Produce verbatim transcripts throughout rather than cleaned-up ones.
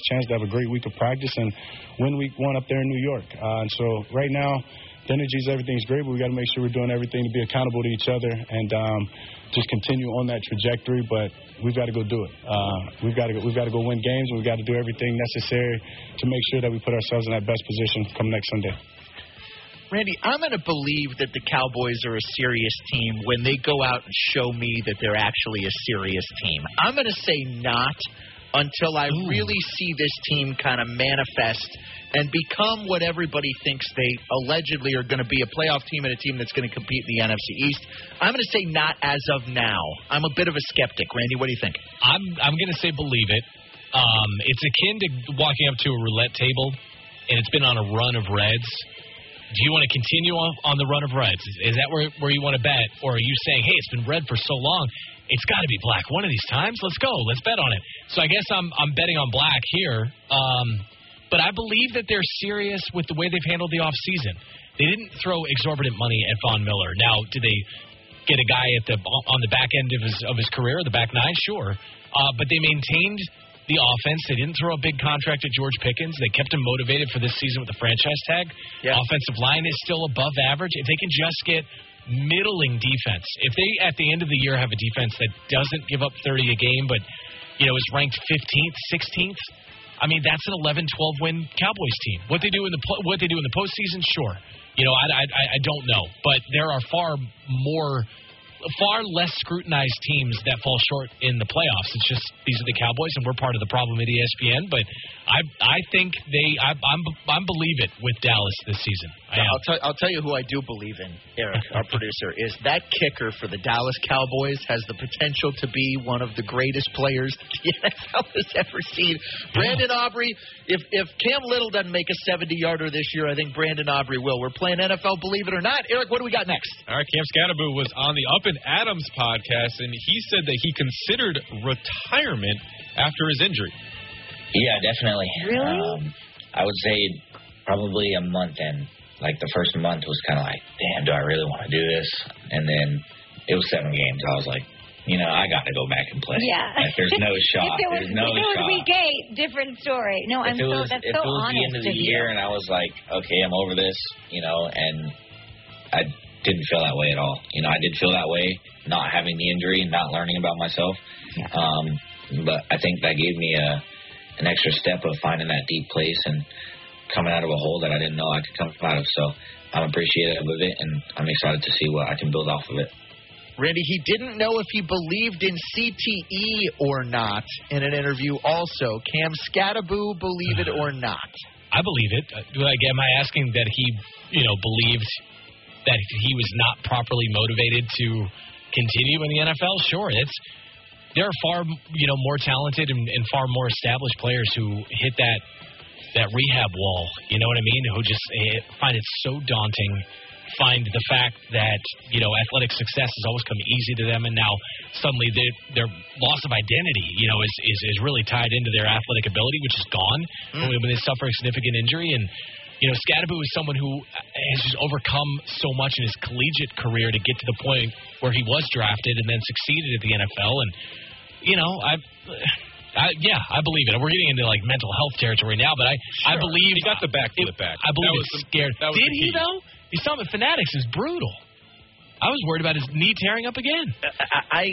best chance to have a great week of practice and win week one up there in New York. Uh, and so right now, the energy is everything's great, but we got to make sure we're doing everything to be accountable to each other and um, just continue on that trajectory. But we've got to go do it. Uh, we've got to go, we've got to go win games, and we've got to do everything necessary to make sure that we put ourselves in that best position come next Sunday. Randy, I'm going to believe that the Cowboys are a serious team when they go out and show me that they're actually a serious team. I'm going to say not until I Ooh. really see this team kind of manifest and become what everybody thinks they allegedly are going to be, a playoff team and a team that's going to compete in the N F C East. I'm going to say not as of now. I'm a bit of a skeptic. Randy, what do you think? I'm I'm going to say believe it. Um, it's akin to walking up to a roulette table, and it's been on a run of reds. Do you want to continue on, on the run of reds? Is, is that where, where you want to bet? Or are you saying, hey, it's been red for so long, it's got to be black one of these times? Let's go. Let's bet on it. So I guess I'm I'm betting on black here. Um, but I believe that they're serious with the way they've handled the offseason. They didn't throw exorbitant money at Von Miller. Now, did they get a guy at the on the back end of his of his career, the back nine? Sure. Uh, but they maintained the offense. They didn't throw a big contract at George Pickens. They kept him motivated for this season with the franchise tag. Yeah. Offensive line is still above average. If they can just get middling defense, if they at the end of the year have a defense that doesn't give up thirty a game, but you know is ranked fifteenth, sixteenth, I mean that's an eleven, twelve win Cowboys team. What they do in the what they do in the postseason, sure. You know, I, I I don't know, but there are far more. Far less scrutinized teams that fall short in the playoffs. It's just these are the Cowboys, and we're part of the problem at E S P N. But I I think they I, I'm I'm believe it with Dallas this season. I I'll tell I'll tell you who I do believe in, Eric, our producer, is that kicker for the Dallas Cowboys has the potential to be one of the greatest players the N F L has ever seen. Brandon Aubrey. If if Cam Little doesn't make a seventy-yarder this year, I think Brandon Aubrey will. We're playing N F L Believe It or Not. Eric, what do we got next? All right, Cam Scatterboo was on the Up and Adams podcast, and he said that he considered retirement after his injury. Yeah, definitely. Really? Um, I would say probably a month in. Like, the first month was kind of like, damn, do I really want to do this? And then it was seven games. I was like, you know, I got to go back and play. Yeah. Like, there's no shot. if it was, there's no if it was shot. week eight, different story. No, I'm if it so, was, that's if so it was honest the end of the year and I was like, okay, I'm over this, you know, and I didn't feel that way at all. You know, I did feel that way not having the injury and not learning about myself. Yeah. Um, but I think that gave me a an extra step of finding that deep place and coming out of a hole that I didn't know I could come out of. So I'm appreciative of it, and I'm excited to see what I can build off of it. Randy, he didn't know if he believed in C T E or not in an interview also. Cam Scatterboo, believe it or not? I believe it. Like, am I asking that he, you know, believed that he was not properly motivated to continue in the N F L? Sure. It's there are far, you know, more talented and, and far more established players who hit that that rehab wall. You know what I mean? Who just eh, find it so daunting. Find the fact that, you know, athletic success has always come easy to them, and now suddenly they, their loss of identity, you know, is, is, is really tied into their athletic ability, which is gone mm. when they suffer a significant injury. And, you know, Scatterboo is someone who has just overcome so much in his collegiate career to get to the point where he was drafted and then succeeded at the N F L. And, you know, I... I, yeah, I believe it. We're getting into, like, mental health territory now, but I, sure. I believe... He got the backflip back. I believe it's scared. That was Did he, though? He saw him at Fanatics. Is brutal. I was worried about his knee tearing up again. I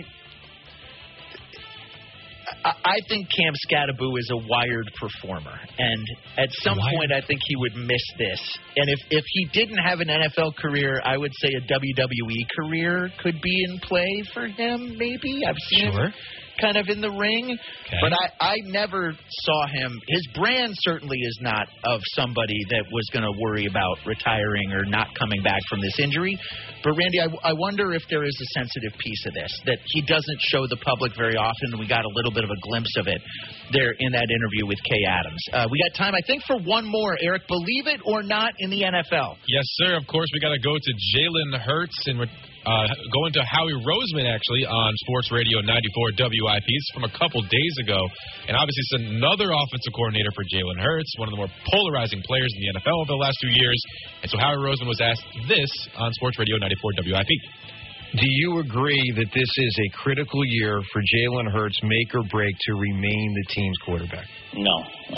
I, I think Cam Scatterboo is a wired performer, and at some wired. point I think he would miss this. And if, if he didn't have an N F L career, I would say a W W E career could be in play for him, maybe. I've seen Sure. him kind of in the ring, okay. but I, I never saw him. His brand certainly is not of somebody that was going to worry about retiring or not coming back from this injury. But, Randy, I, I wonder if there is a sensitive piece of this that he doesn't show the public very often. We got a little bit of a glimpse of it there in that interview with Kay Adams. Uh, we got time, I think, for one more. Eric, believe it or not, in the N F L. Yes, sir. Of course, we got to go to Jalen Hurts and we're uh, going to Howie Roseman, actually, on Sports Radio ninety-four W I P. It's from a couple days ago. And obviously, it's another offensive coordinator for Jalen Hurts, one of the more polarizing players in the N F L over the last few years. And so Howie Roseman was asked this on Sports Radio ninety-four W I P. Do you agree that this is a critical year for Jalen Hurts, make or break, to remain the team's quarterback? No.